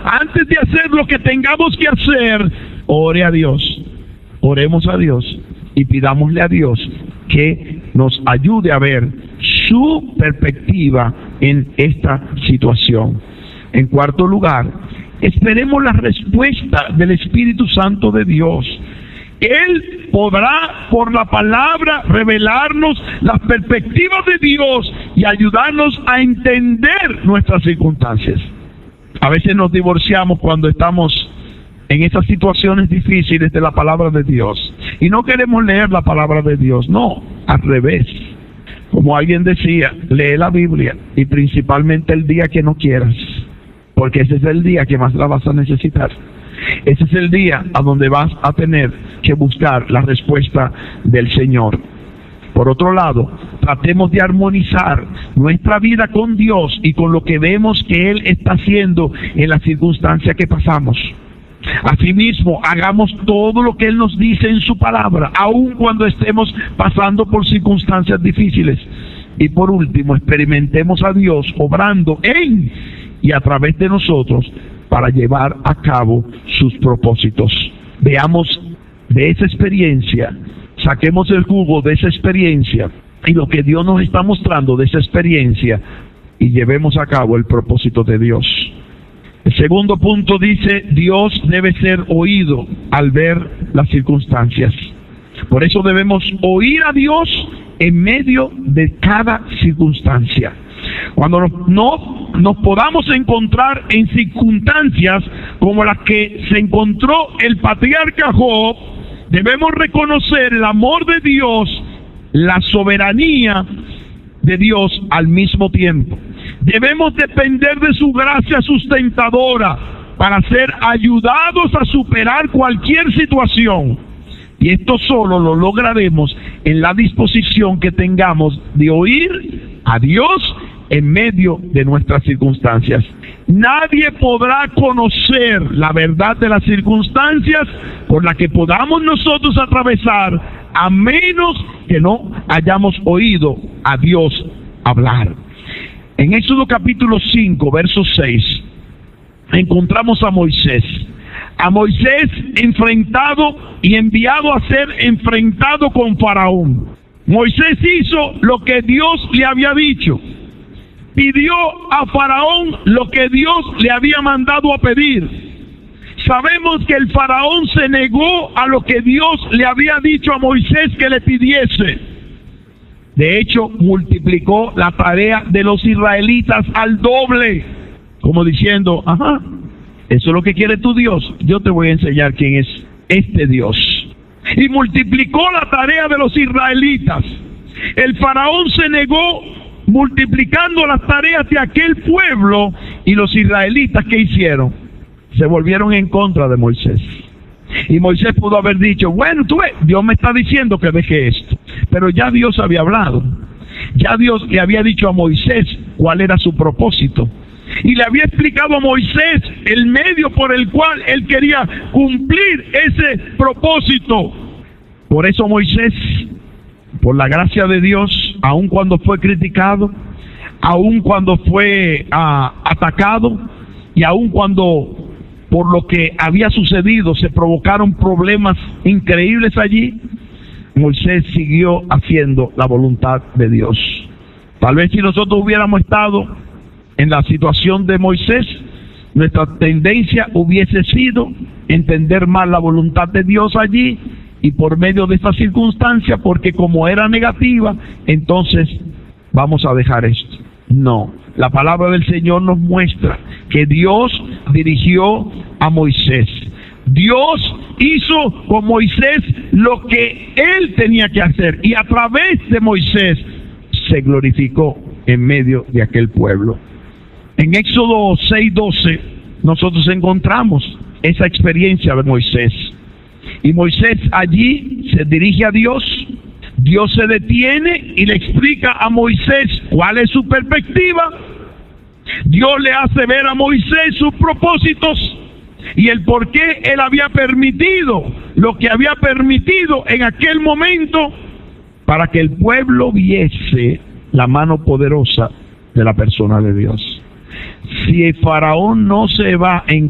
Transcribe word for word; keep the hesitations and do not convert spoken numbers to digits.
antes de hacer lo que tengamos que hacer, ore a Dios. Oremos a Dios y pidámosle a Dios que nos ayude a ver su perspectiva en esta situación. En cuarto lugar, esperemos la respuesta del Espíritu Santo de Dios. Él podrá, por la palabra, revelarnos las perspectivas de Dios y ayudarnos a entender nuestras circunstancias. A veces nos divorciamos cuando estamos en esas situaciones difíciles de la palabra de Dios y no queremos leer la palabra de Dios. No, al revés. Como alguien decía, lee la Biblia y principalmente el día que no quieras, porque ese es el día que más la vas a necesitar. Ese es el día a donde vas a tener que buscar la respuesta del Señor. Por otro lado, tratemos de armonizar nuestra vida con Dios y con lo que vemos que Él está haciendo en las circunstancias que pasamos. Asimismo, hagamos todo lo que Él nos dice en su palabra, aun cuando estemos pasando por circunstancias difíciles. Y por último, experimentemos a Dios obrando en y a través de nosotros para llevar a cabo sus propósitos. Veamos de esa experiencia, saquemos el jugo de esa experiencia y lo que Dios nos está mostrando de esa experiencia y llevemos a cabo el propósito de Dios. El segundo punto dice, Dios debe ser oído al ver las circunstancias. Por eso debemos oír a Dios en medio de cada circunstancia. Cuando nos, no nos podamos encontrar en circunstancias como las que se encontró el patriarca Job, debemos reconocer el amor de Dios, la soberanía de Dios al mismo tiempo. Debemos depender de su gracia sustentadora para ser ayudados a superar cualquier situación. Y esto solo lo lograremos en la disposición que tengamos de oír a Dios en medio de nuestras circunstancias. Nadie podrá conocer la verdad de las circunstancias por las que podamos nosotros atravesar, a menos que no hayamos oído a Dios hablar. En Éxodo capítulo cinco, verso seis, encontramos a Moisés. A Moisés enfrentado y enviado a ser enfrentado con Faraón. Moisés hizo lo que Dios le había dicho. Pidió a Faraón lo que Dios le había mandado a pedir. Sabemos que el Faraón se negó a lo que Dios le había dicho a Moisés que le pidiese. De hecho, multiplicó la tarea de los israelitas al doble, como diciendo, ajá, eso es lo que quiere tu Dios, yo te voy a enseñar quién es este Dios. Y multiplicó la tarea de los israelitas. El Faraón se negó multiplicando las tareas de aquel pueblo, y los israelitas, ¿qué hicieron? Se volvieron en contra de Moisés. Y Moisés pudo haber dicho, bueno, tú ves, Dios me está diciendo que deje esto. Pero ya Dios había hablado. Ya Dios le había dicho a Moisés cuál era su propósito. Y le había explicado a Moisés el medio por el cual él quería cumplir ese propósito. Por eso Moisés, por la gracia de Dios, aun cuando fue criticado, aun cuando fue uh, atacado, y aun cuando por lo que había sucedido se provocaron problemas increíbles allí, Moisés siguió haciendo la voluntad de Dios. Tal vez si nosotros hubiéramos estado en la situación de Moisés, nuestra tendencia hubiese sido entender más la voluntad de Dios allí, y por medio de esta circunstancia, porque como era negativa, entonces vamos a dejar esto. No, la palabra del Señor nos muestra que Dios dirigió a Moisés. Dios hizo con Moisés lo que él tenía que hacer, y a través de Moisés se glorificó en medio de aquel pueblo. En Éxodo seis doce nosotros encontramos esa experiencia de Moisés. Y Moisés allí se dirige a Dios. Dios se detiene y le explica a Moisés cuál es su perspectiva. Dios le hace ver a Moisés sus propósitos y el por qué él había permitido lo que había permitido en aquel momento, para que el pueblo viese la mano poderosa de la persona de Dios. Si el faraón no se va en